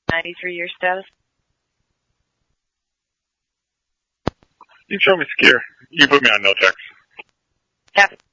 93-year status. You show me skier. You put me on no text. Copy.